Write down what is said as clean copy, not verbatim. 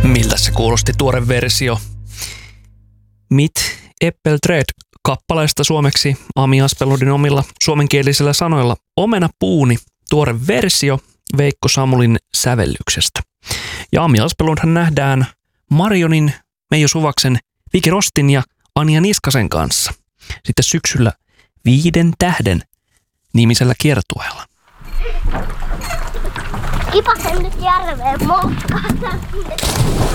Miltä se kuulosti tuore versio Mit Äppelträd kappaleesta suomeksi Ami Aspelundin omilla suomenkielisillä sanoilla Omena puuni, tuore versio Veikko Samulin sävellyksestä. Ja Ami Aspelundhan nähdään Marionin, Meijo Suvaksen, Viki Rostin ja Anja Niskasen kanssa. Sitten syksyllä 5 tähden nimisellä kiertueella. Kipasen nyt järveen moukkaan.